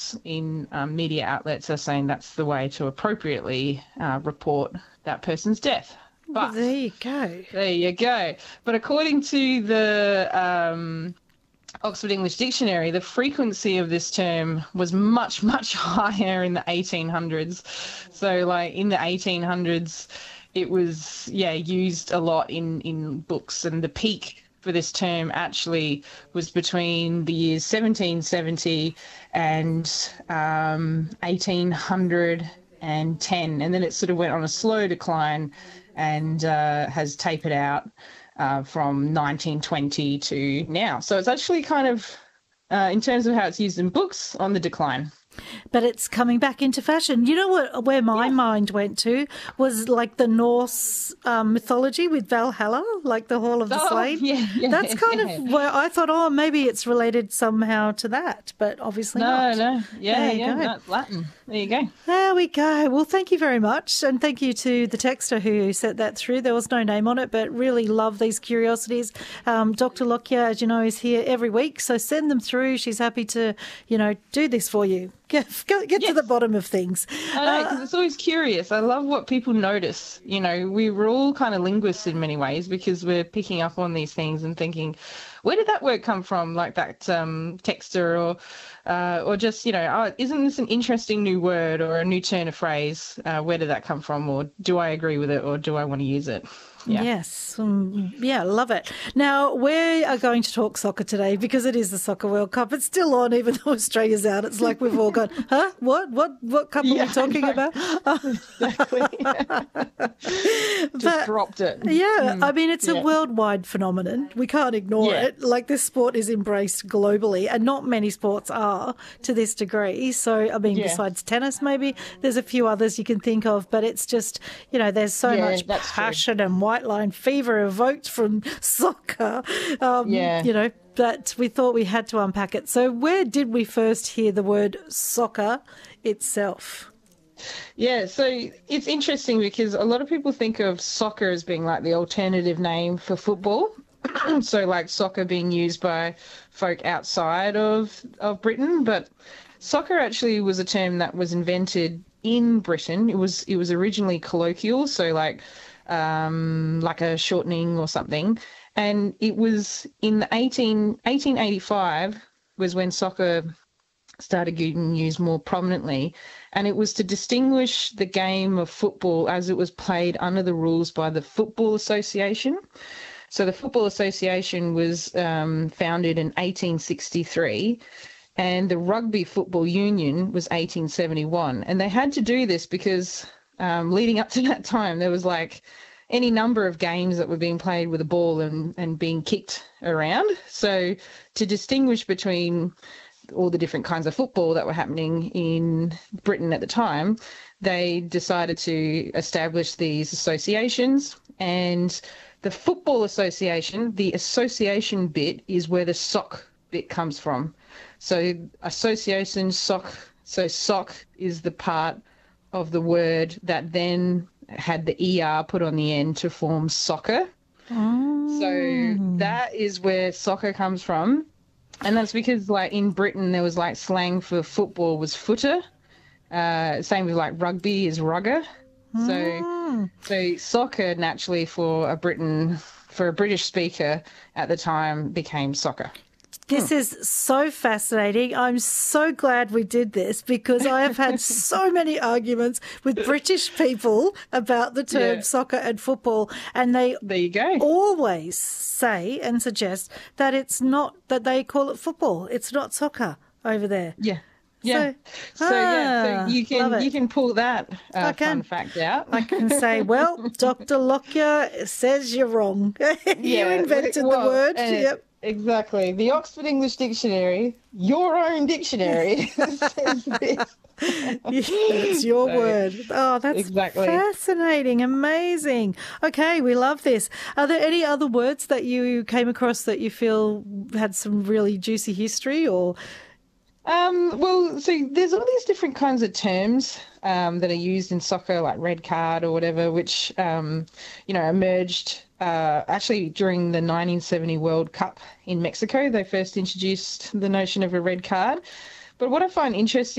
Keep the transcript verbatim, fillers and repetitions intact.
reports in um, media outlets are saying that's the way to appropriately uh, report that person's death. But well, there you go. There you go. But according to the um, Oxford English Dictionary, the frequency of this term was much, much higher in the eighteen hundreds. So, like, in the eighteen hundreds, it was, yeah, used a lot in, in books, and the peak for this term actually was between the years seventeen seventy and um, eighteen ten, and then it sort of went on a slow decline and uh, has tapered out uh, from nineteen twenty to now. So it's actually kind of, uh, in terms of how it's used in books, on the decline. But it's coming back into fashion. You know what? Where my yeah. mind went to was like the Norse um, mythology with Valhalla, like the Hall of the oh, Slain. Yeah, yeah, That's kind yeah. of where I thought, oh, maybe it's related somehow to that, but obviously no, not. No, no, yeah, there you yeah, go. That's Latin. There you go. There we go. Well, thank you very much, and thank you to the texter who sent that through. There was no name on it, but really love these curiosities. Um, Doctor Lockyer, as you know, is here every week, so send them through. She's happy to, you know, do this for you. Get, get yes. to the bottom of things. I know, because uh, it's always curious. I love what people notice. You know, we we're all kind of linguists in many ways because we're picking up on these things and thinking, where did that word come from? Like that um, texter or uh, or just, you know, oh, isn't this an interesting new word or a new turn of phrase? Uh, where did that come from? Or do I agree with it or do I want to use it? Yeah. Yes. Um, yeah, love it. Now, we are going to talk soccer today because it is the Soccer World Cup. It's still on even though Australia's out. It's like we've all gone, huh? What? What What cup yeah, are we talking no, about? Exactly. Just but, dropped it. Yeah. Mm, I mean, it's yeah. a worldwide phenomenon. We can't ignore yeah. it. Like this sport is embraced globally and not many sports are to this degree. So, I mean, yeah. besides tennis, maybe there's a few others you can think of, but it's just, you know, there's so yeah, much passion true. and white line fever evoked from soccer, um, yeah. you know, that we thought we had to unpack it. So where did we first hear the word soccer itself? Yeah, so it's interesting because a lot of people think of soccer as being like the alternative name for football. So like soccer being used by folk outside of, of Britain, but soccer actually was a term that was invented in Britain. It was it was originally colloquial, so like um, like a shortening or something. And it was in the eighteen, eighteen eighty-five was when soccer started getting used more prominently. And it was to distinguish the game of football as it was played under the rules by the Football Association. So the Football Association was um, founded in eighteen sixty-three. And the Rugby Football Union was eighteen seventy-one. And they had to do this because um, leading up to that time, there was like any number of games that were being played with a ball and, and being kicked around. So to distinguish between all the different kinds of football that were happening in Britain at the time, they decided to establish these associations. And the Football Association, the association bit is where the sock bit comes from. So association, sock, so sock is the part of the word that then had the er put on the end to form soccer. Oh. So that is where soccer comes from. And that's because like in Britain there was like slang for football was footer. Uh, same with like rugby is rugger. So Mm. so soccer naturally for a Britain for a British speaker at the time became soccer. This is so fascinating. I'm so glad we did this because I have had so many arguments with British people about the term Yeah. soccer and football, and they There you go. always say and suggest that it's not, that they call it football. It's not soccer over there. Yeah. Yeah. So, So, yeah, ah, so you love can it. you can pull that uh, I can. fun fact out. I can say, well, Doctor Lockyer says you're wrong. you Yeah, invented well, the word. and it- Yep. Exactly. The Oxford English Dictionary, your own dictionary, says this. It's your So, word. Oh, that's exactly. fascinating. Amazing. Okay, we love this. Are there any other words that you came across that you feel had some really juicy history or... Um, well, so there's all these different kinds of terms um, that are used in soccer, like red card or whatever, which, um, you know, emerged uh, actually during the nineteen seventy World Cup in Mexico. They first introduced the notion of a red card. But what I find interesting